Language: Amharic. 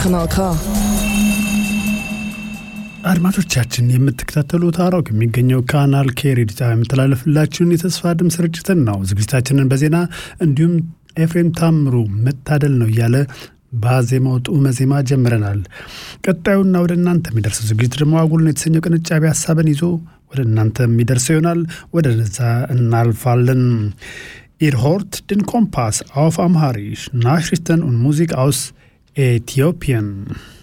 Kanal K. አድማጮቻችን የምትከታተሉት አራው የሚገኘው ካናል ኬ ሬዲዮ የምትላለፍላችሁን የተስፋ ድምጽ ስርጭትን ነው። ዝግጅታችንን በዜና እንዲሁም ኤፍሬም ታምሩ መታደል ነው ያለ ባዜማው ጡመ ዜማ ጀምረናል። ቀጣዩና ወደ እናንተ የሚደርሰው ዝግጅት ደግሞ አጉል ነው የተሰኘው ቅንጫቢ ሐሳብን ይዞ ወደ እናንተ የሚደርሰው ይሆናል። ወደ ነዛ እናልፋለን። Ihr hört den Kompass auf Amharisch, Nachrichten und Musik aus Äthiopien.